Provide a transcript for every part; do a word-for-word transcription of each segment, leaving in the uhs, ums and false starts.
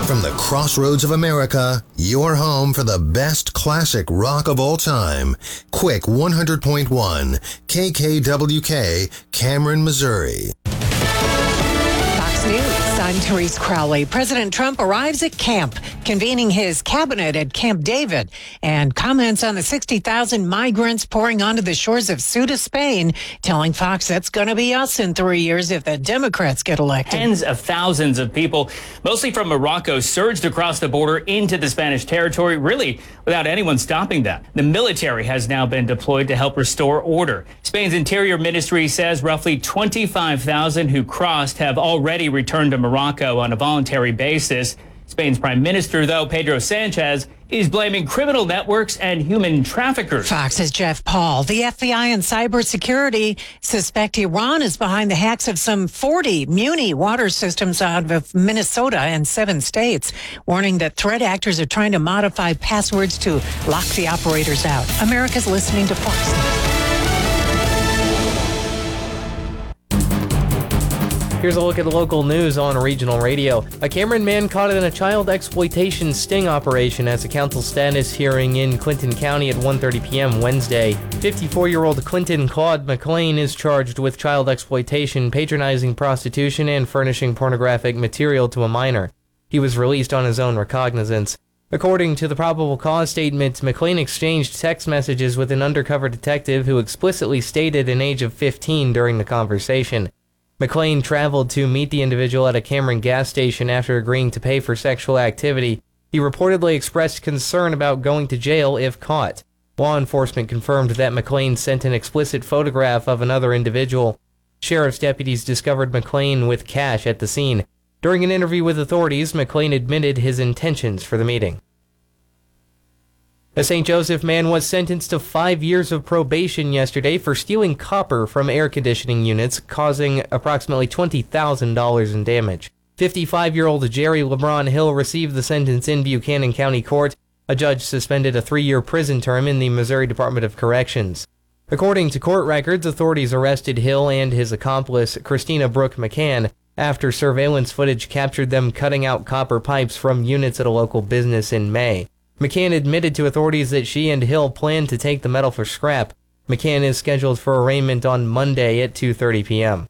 From the crossroads of America, your home for the best classic rock of all time. Quick one hundred point one, K K W K, Cameron, Missouri. Fox News. I'm Therese Crowley. President Trump arrives at camp, convening his cabinet at Camp David, and comments on the sixty thousand migrants pouring onto the shores of Ceuta, Spain, telling Fox that's going to be us in three years if the Democrats get elected. Tens of thousands of people, mostly from Morocco, surged across the border into the Spanish territory, really without anyone stopping them. The military has now been deployed to help restore order. Spain's Interior Ministry says roughly twenty-five thousand who crossed have already returned to Morocco on a voluntary basis. Spain's Prime Minister, though, Pedro Sanchez, is blaming criminal networks and human traffickers. Fox's Jeff Paul. The F B I and cybersecurity suspect Iran is behind the hacks of some forty Muni water systems out of Minnesota and seven states, warning that threat actors are trying to modify passwords to lock the operators out. America's listening to Fox News. Here's a look at the local news on regional radio. A Cameron man caught in a child exploitation sting operation as a council status hearing in Clinton County at one thirty p.m. Wednesday. fifty-four-year-old Quentin Claude McLean is charged with child exploitation, patronizing prostitution, and furnishing pornographic material to a minor. He was released on his own recognizance. According to the probable cause statement, McLean exchanged text messages with an undercover detective who explicitly stated an age of fifteen during the conversation. McLean traveled to meet the individual at a Cameron gas station after agreeing to pay for sexual activity. He reportedly expressed concern about going to jail if caught. Law enforcement confirmed that McLean sent an explicit photograph of another individual. Sheriff's deputies discovered McLean with cash at the scene. During an interview with authorities, McLean admitted his intentions for the meeting. A Saint Joseph man was sentenced to five years of probation yesterday for stealing copper from air conditioning units, causing approximately twenty thousand dollars in damage. fifty-five-year-old Jerry LeBron Hill received the sentence in Buchanan County Court. A judge suspended a three-year prison term in the Missouri Department of Corrections. According to court records, authorities arrested Hill and his accomplice, Christina Brooke McCann, after surveillance footage captured them cutting out copper pipes from units at a local business in May. McCann admitted to authorities that she and Hill planned to take the metal for scrap. McCann is scheduled for arraignment on Monday at two thirty p.m.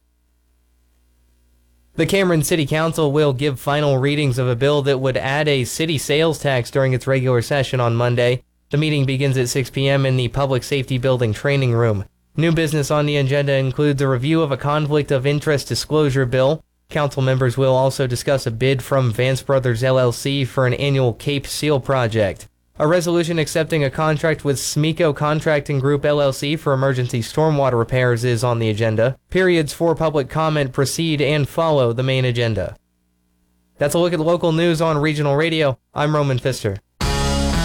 The Cameron City Council will give final readings of a bill that would add a city sales tax during its regular session on Monday. The meeting begins at six p.m. in the Public Safety Building Training Room. New business on the agenda includes a review of a conflict of interest disclosure bill. Council members will also discuss a bid from Vance Brothers L L C for an annual Cape Seal project. A resolution accepting a contract with Smeco Contracting Group L L C for emergency stormwater repairs is on the agenda. Periods for public comment precede and follow the main agenda. That's a look at local news on regional radio. I'm Roman Pfister.